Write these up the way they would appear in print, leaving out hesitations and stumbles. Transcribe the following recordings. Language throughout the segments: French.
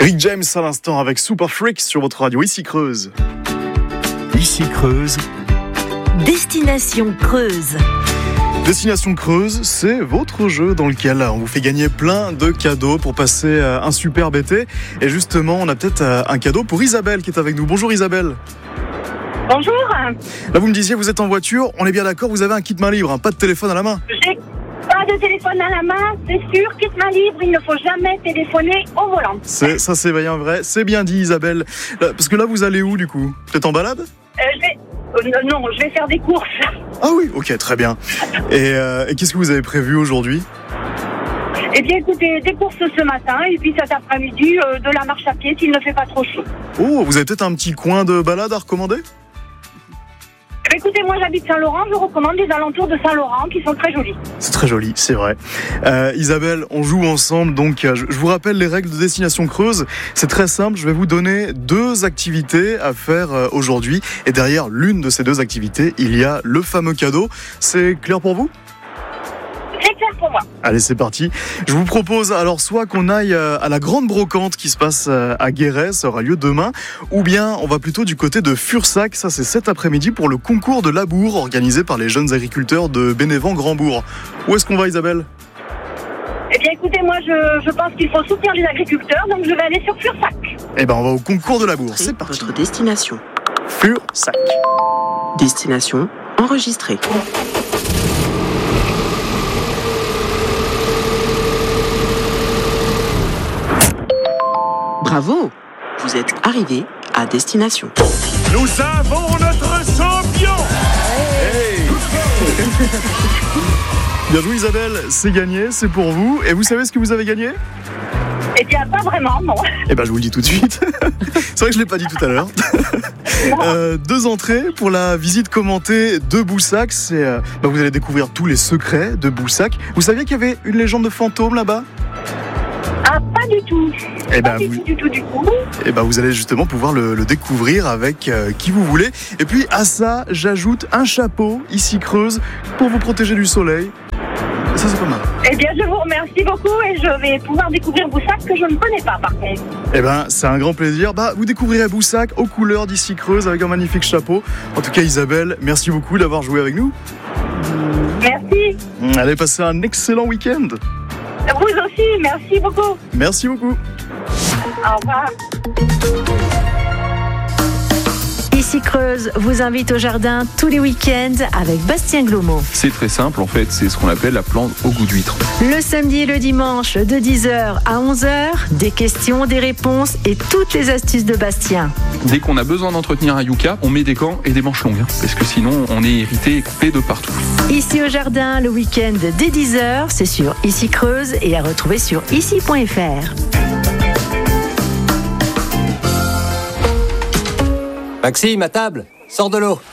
Rick James à l'instant avec Super Freaks sur votre radio Ici Creuse. Ici Creuse. Destination Creuse. Destination Creuse, c'est votre jeu dans lequel on vous fait gagner plein de cadeaux pour passer un superbe été. Et justement, on a peut-être un cadeau pour Isabelle qui est avec nous. Bonjour Isabelle. Bonjour. Là, vous me disiez, vous êtes en voiture, on est bien d'accord, vous avez un kit main libre, hein, pas de téléphone à la main. J'ai pas de téléphone à la main, c'est sûr, kit main libre, il ne faut jamais téléphoner au volant. Ça, c'est bien vrai, c'est bien dit Isabelle. Parce que là, vous allez où du coup ? Vous êtes en balade ? Non, je vais faire des courses. Ah oui, ok, très bien. Et qu'est-ce que vous avez prévu aujourd'hui ? Eh bien, écoutez, des courses ce matin, et puis cet après-midi, de la marche à pied s'il ne fait pas trop chaud. Oh, vous avez peut-être un petit coin de balade à recommander ? Écoutez, moi j'habite Saint-Laurent, je recommande les alentours de Saint-Laurent qui sont très jolis. C'est très joli, c'est vrai. Isabelle, on joue ensemble, donc je vous rappelle les règles de Destination Creuse. C'est très simple, je vais vous donner 2 activités à faire aujourd'hui. Et derrière l'une de ces 2 activités, il y a le fameux cadeau. C'est clair pour vous ? C'est clair pour moi. Allez, c'est parti. Je vous propose alors soit qu'on aille à la grande brocante qui se passe à Guéret, ça aura lieu demain, ou bien on va plutôt du côté de Fursac, ça c'est cet après-midi pour le concours de labour organisé par les jeunes agriculteurs de Bénévent-Grandbourg. Où est-ce qu'on va Isabelle ? Eh bien écoutez, moi je pense qu'il faut soutenir les agriculteurs, donc je vais aller sur Fursac. Eh ben on va au concours de labour, c'est parti. Votre destination. Fursac. Destination enregistrée. Bravo, vous êtes arrivé à destination. Nous avons notre champion. Bien joué Isabelle, c'est gagné, c'est pour vous. Et vous savez ce que vous avez gagné ? Eh bien pas vraiment, non. Eh ben je vous le dis tout de suite. C'est vrai que je l'ai pas dit tout à l'heure. 2 entrées pour la visite commentée de Boussac. Vous allez découvrir tous les secrets de Boussac. Vous saviez qu'il y avait une légende de fantôme là-bas ? Ah, pas du tout. Eh Pas ben, du tout. Et vous allez justement pouvoir le découvrir avec qui vous voulez. Et puis à ça, j'ajoute un chapeau Ici Creuse pour vous protéger du soleil. Et ça c'est pas mal. Eh bien, je vous remercie beaucoup et je vais pouvoir découvrir Boussac que je ne connais pas par contre. Eh ben, c'est un grand plaisir. Vous découvrirez Boussac aux couleurs d'Ici Creuse avec un magnifique chapeau. En tout cas, Isabelle, merci beaucoup d'avoir joué avec nous. Merci. Allez, passez un excellent week-end. Vous aussi, merci beaucoup. Merci beaucoup. Au revoir. Ici Creuse vous invite au jardin tous les week-ends avec Bastien Glomo. C'est très simple, en fait, c'est ce qu'on appelle la plante au goût d'huître. Le samedi et le dimanche de 10h à 11h, des questions, des réponses et toutes les astuces de Bastien. Dès qu'on a besoin d'entretenir un yucca, on met des gants et des manches longues, parce que sinon on est irrité et coupé de partout. Ici au jardin, le week-end dès 10h, c'est sur Ici Creuse et à retrouver sur ici.fr. Maxime, à table, sors de l'eau.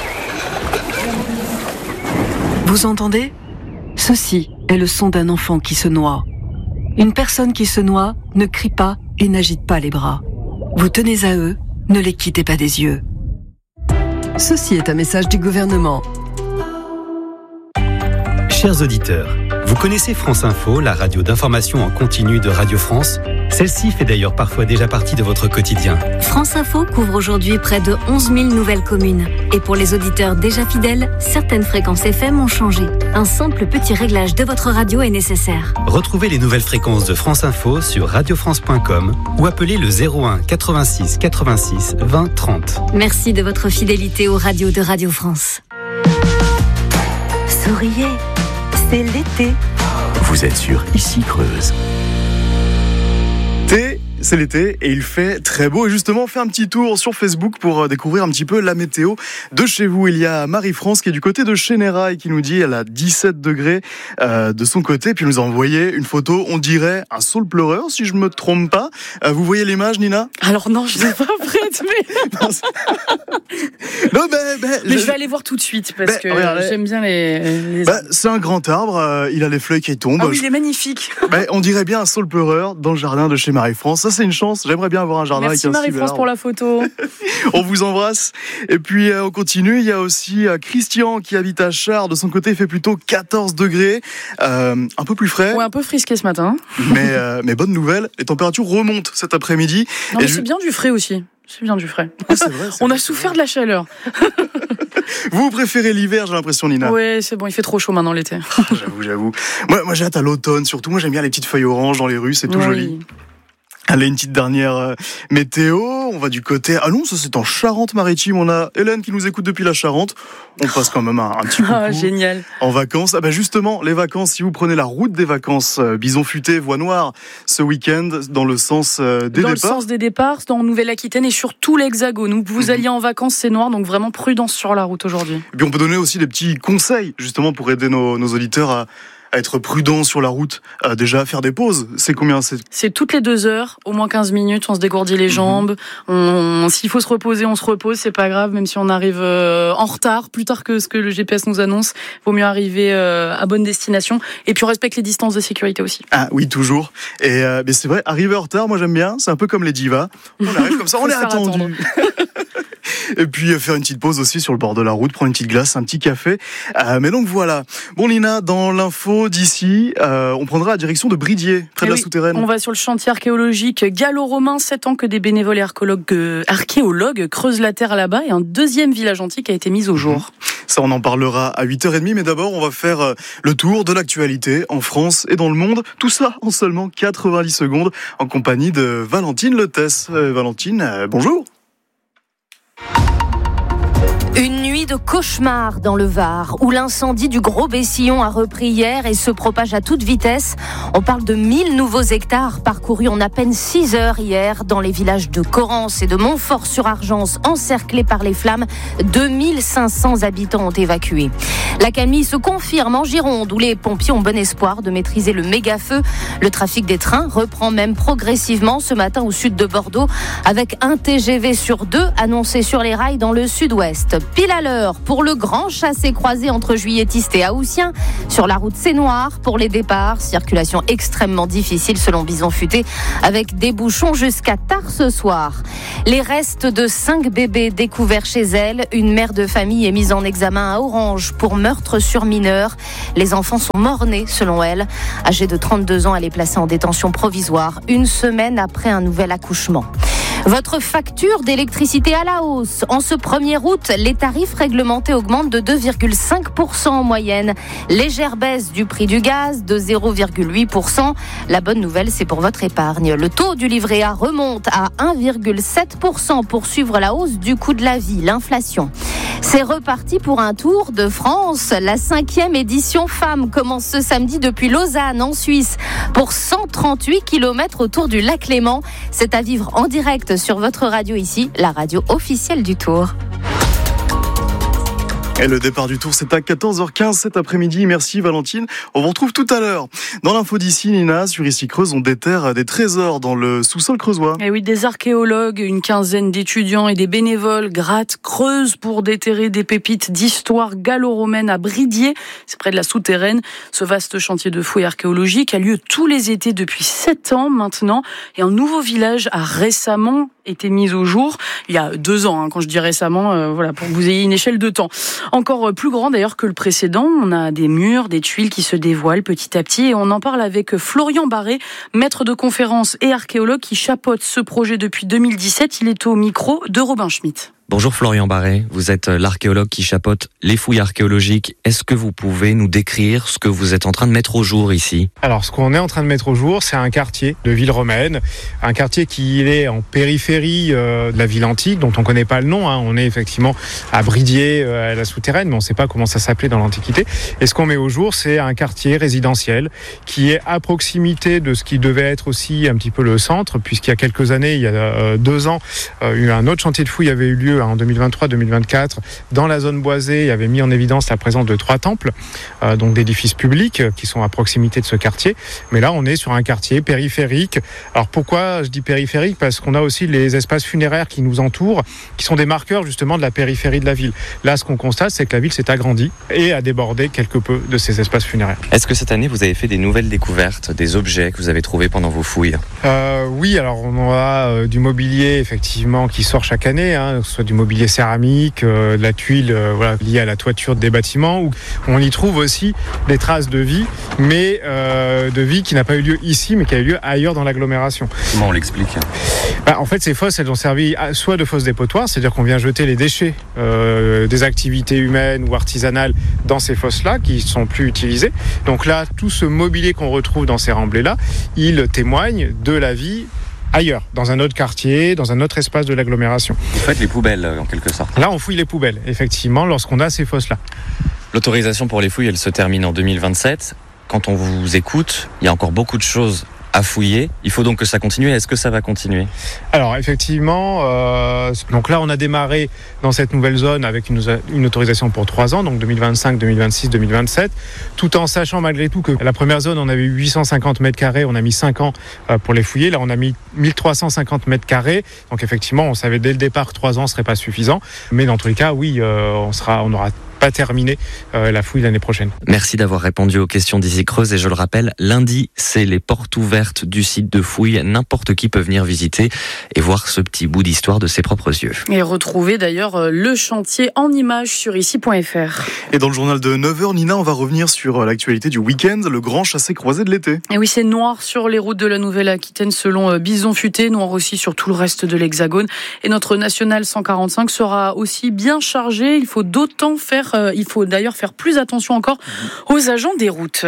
Vous entendez ? Ceci est le son d'un enfant qui se noie. Une personne qui se noie ne crie pas et n'agite pas les bras. Vous tenez à eux, ne les quittez pas des yeux. Ceci est un message du gouvernement. Chers auditeurs, vous connaissez France Info, la radio d'information en continu de Radio France ? Celle-ci fait d'ailleurs parfois déjà partie de votre quotidien. France Info couvre aujourd'hui près de 11 000 nouvelles communes. Et pour les auditeurs déjà fidèles, certaines fréquences FM ont changé. Un simple petit réglage de votre radio est nécessaire. Retrouvez les nouvelles fréquences de France Info sur radiofrance.com ou appelez le 01 86 86 20 30. Merci de votre fidélité aux radios de Radio France. Souriez, c'est l'été. Vous êtes sur Ici Creuse. C'est l'été et il fait très beau. Et justement, on fait un petit tour sur Facebook pour découvrir un petit peu la météo de chez vous. Il y a Marie-France qui est du côté de Chénérail qui nous dit elle a 17 degrés de son côté. Puis elle nous a envoyé une photo, on dirait un saule pleureur si je me trompe pas. Vous voyez l'image, Nina ? Alors non, je ne suis pas prête, mais... Non, mais je vais aller voir tout de suite parce que j'aime bien les... c'est un grand arbre, il a les feuilles qui tombent. Ah oui, il est magnifique. On dirait bien un saule pleureur dans le jardin de chez Marie-France. Ça, c'est une chance. J'aimerais bien avoir un jardin. Merci avec un Marie-France pour la photo. On vous embrasse. Et puis on continue. Il y a aussi Christian qui habite à Char. De son côté, il fait plutôt 14 degrés. Un peu plus frais. Ouais, un peu frisqué ce matin. Mais bonne nouvelle, les températures remontent cet après-midi. Non, mais c'est bien du frais aussi. C'est bien du frais. Ah, c'est vrai, On a souffert de la chaleur. Vous préférez l'hiver, j'ai l'impression, Nina? Ouais, c'est bon, il fait trop chaud maintenant l'été. J'avoue. Moi, j'ai hâte à l'automne, surtout. Moi, j'aime bien les petites feuilles oranges dans les rues, c'est tout joli. Allez, une petite dernière météo. On va du côté... Ah non, ça c'est en Charente-Maritime. On a Hélène qui nous écoute depuis la Charente. On passe quand même un petit coucou. Ah, génial. En vacances. Ah bah justement, les vacances, si vous prenez la route des vacances, Bison Futé, Voie Noire, ce week-end, dans le sens des départs. Dans le sens des départs, dans Nouvelle-Aquitaine et sur tout l'Hexagone. Où vous alliez en vacances, c'est noir, donc vraiment prudence sur la route aujourd'hui. Et puis on peut donner aussi des petits conseils, justement, pour aider nos auditeurs à être prudent sur la route, déjà faire des pauses. C'est combien? C'est toutes les 2 heures, au moins 15 minutes, on se dégourdit les jambes. S'il faut se reposer, on se repose, c'est pas grave, même si on arrive en retard, plus tard que ce que le GPS nous annonce. Vaut mieux arriver à bonne destination. Et puis on respecte les distances de sécurité aussi. Ah oui, toujours. Et mais c'est vrai, arriver en retard, moi j'aime bien. C'est un peu comme les divas. On arrive comme ça, on est attendu. Et puis faire une petite pause aussi sur le bord de la route, prendre une petite glace, un petit café. Mais donc voilà. Bon Nina, dans l'info d'ici, on prendra la direction de Bridier, près de la souterraine. On va sur le chantier archéologique gallo-romain, 7 ans que des bénévoles et archéologues creusent la terre là-bas, et un deuxième village antique a été mis au jour. Ça, on en parlera à 8h30, mais d'abord, on va faire le tour de l'actualité en France et dans le monde. Tout ça en seulement 90 secondes, en compagnie de Valentine Letès. Valentine, bonjour. Une nuit de cauchemar dans le Var, où l'incendie du Gros Bessillon a repris hier et se propage à toute vitesse. On parle de 1000 nouveaux hectares parcourus en à peine 6 heures hier dans les villages de Corrence et de Montfort-sur-Argence, encerclés par les flammes. 2500 habitants ont évacué. L'accalmie se confirme en Gironde, où les pompiers ont bon espoir de maîtriser le méga-feu. Le trafic des trains reprend même progressivement ce matin au sud de Bordeaux, avec un TGV sur 2 annoncé sur les rails dans le sud-ouest. Pile à l'heure pour le grand chassé-croisé entre Juilletistes et Haussien. Sur la route, c'est noir pour les départs. Circulation extrêmement difficile selon Bison Futé, avec des bouchons jusqu'à tard ce soir. Les restes de 5 bébés découverts chez elle. Une mère de famille est mise en examen à Orange pour meurtre sur mineur. Les enfants sont morts-nés selon elle. Âgée de 32 ans, elle est placée en détention provisoire 1 semaine après un nouvel accouchement. Votre facture d'électricité à la hausse. En ce 1er août, les tarifs réglementés augmentent de 2,5% en moyenne. Légère baisse du prix du gaz de 0,8%. La bonne nouvelle, c'est pour votre épargne. Le taux du livret A remonte à 1,7% pour suivre la hausse du coût de la vie, l'inflation. C'est reparti pour un tour de France. La 5e édition Femmes commence ce samedi depuis Lausanne, en Suisse, pour 138 km autour du lac Léman. C'est à vivre en direct sur votre radio ici, la radio officielle du Tour. Et le départ du Tour, c'est à 14h15 cet après-midi. Merci Valentine. On vous retrouve tout à l'heure. Dans l'info d'ici, Nina, sur Ici Creuse, on déterre des trésors dans le sous-sol creusois. Et oui, des archéologues, une quinzaine d'étudiants et des bénévoles grattent, creusent pour déterrer des pépites d'histoire gallo-romaine à Bridier. C'est près de la souterraine. Ce vaste chantier de fouilles archéologiques a lieu tous les étés depuis 7 ans maintenant. Et un nouveau village a récemment été mis au jour. Il y a 2 ans, quand je dis récemment, voilà, pour que vous ayez une échelle de temps. Encore plus grand d'ailleurs que le précédent. On a des murs, des tuiles qui se dévoilent petit à petit, et on en parle avec Florian Barré, maître de conférences et archéologue qui chapeaute ce projet depuis 2017. Il est au micro de Robin Schmitt. Bonjour Florian Barré, vous êtes l'archéologue qui chapeaute les fouilles archéologiques. Est-ce que vous pouvez nous décrire ce que vous êtes en train de mettre au jour ici ? Alors ce qu'on est en train de mettre au jour, c'est un quartier de ville romaine, un quartier qui est en périphérie de la ville antique, dont on ne connaît pas le nom. On est effectivement à Bridier, à la souterraine, mais on ne sait pas comment ça s'appelait dans l'Antiquité. Et ce qu'on met au jour, c'est un quartier résidentiel qui est à proximité de ce qui devait être aussi un petit peu le centre, puisqu'il y a quelques années, il y a 2 ans, un autre chantier de fouilles avait eu lieu en 2023-2024, dans la zone boisée, avait mis en évidence la présence de 3 temples, donc d'édifices publics qui sont à proximité de ce quartier. Mais là, on est sur un quartier périphérique. Alors pourquoi je dis périphérique ? Parce qu'on a aussi les espaces funéraires qui nous entourent, qui sont des marqueurs justement de la périphérie de la ville. Là, ce qu'on constate, c'est que la ville s'est agrandie et a débordé quelque peu de ces espaces funéraires. Est-ce que cette année, vous avez fait des nouvelles découvertes, des objets que vous avez trouvés pendant vos fouilles ? Oui, alors on a du mobilier effectivement qui sort chaque année, que ce soit du mobilier céramique, de la tuile liée à la toiture des bâtiments, où on y trouve aussi des traces de vie, mais de vie qui n'a pas eu lieu ici, mais qui a eu lieu ailleurs dans l'agglomération. Comment on l'explique ? En fait, ces fosses, elles ont servi soit de fosses dépotoirs, c'est-à-dire qu'on vient jeter les déchets des activités humaines ou artisanales dans ces fosses-là, qui ne sont plus utilisées. Donc là, tout ce mobilier qu'on retrouve dans ces remblais-là, il témoigne de la vie ailleurs, dans un autre quartier, dans un autre espace de l'agglomération. Vous faites les poubelles, en quelque sorte. Là, on fouille les poubelles, effectivement, lorsqu'on a ces fosses-là. L'autorisation pour les fouilles, elle se termine en 2027. Quand on vous écoute, il y a encore beaucoup de choses à fouiller. Il faut donc que ça continue. Est-ce que ça va continuer ? Alors effectivement, donc là on a démarré dans cette nouvelle zone avec une autorisation pour 3 ans, donc 2025, 2026, 2027, tout en sachant malgré tout que la première zone on avait 850 mètres carrés, on a mis 5 ans pour les fouiller. Là on a mis 1350 mètres carrés. Donc effectivement on savait dès le départ que 3 ans ne serait pas suffisant. Mais dans tous les cas, oui, on aura pas terminé la fouille l'année prochaine. Merci d'avoir répondu aux questions d'Ici Creuse et je le rappelle, lundi, c'est les portes ouvertes du site de fouille. N'importe qui peut venir visiter et voir ce petit bout d'histoire de ses propres yeux. Et retrouver d'ailleurs le chantier en images sur ici.fr. Et dans le journal de 9h, Nina, on va revenir sur l'actualité du week-end, le grand chassé-croisé de l'été. Et oui, c'est noir sur les routes de la Nouvelle-Aquitaine selon Bison Futé, noir aussi sur tout le reste de l'Hexagone. Et notre national 145 sera aussi bien chargé. Il faut d'ailleurs faire plus attention encore aux agents des routes.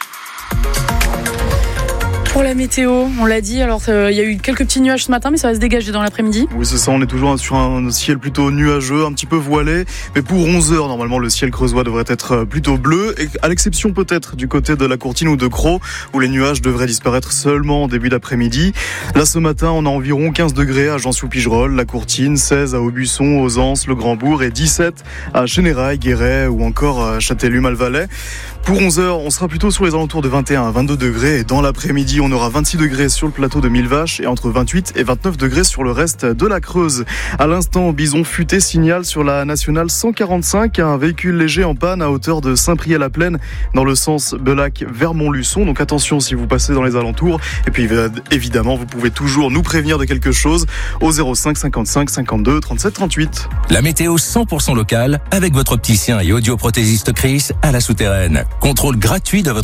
Pour la météo, on l'a dit, alors il y a eu quelques petits nuages ce matin, mais ça va se dégager dans l'après-midi. Oui, c'est ça, on est toujours sur un ciel plutôt nuageux, un petit peu voilé. Mais pour 11h, normalement, le ciel creusois devrait être plutôt bleu, et à l'exception peut-être du côté de la Courtine ou de Crau, où les nuages devraient disparaître seulement en début d'après-midi. Là, ce matin, on a environ 15 degrés à Jean-Sous-Pigerolles, la Courtine, 16 à Aubusson, aux Anses, le Grand-Bourg, et 17 à Chénérail, Guéret ou encore Châtellus-Malvalais. Pour 11h, on sera plutôt sur les alentours de 21 à 22 degrés, et dans l'après-midi, on aura 26 degrés sur le plateau de Millevaches et entre 28 et 29 degrés sur le reste de la Creuse. À l'instant, Bison Futé signale sur la nationale 145 un véhicule léger en panne à hauteur de Saint-Priest-la-Plaine dans le sens Belac vers Montluçon. Donc attention si vous passez dans les alentours. Et puis évidemment, vous pouvez toujours nous prévenir de quelque chose au 05 55 52 37 38. La météo 100% locale avec votre opticien et audioprothésiste Chris à la Souterraine. Contrôle gratuit de votre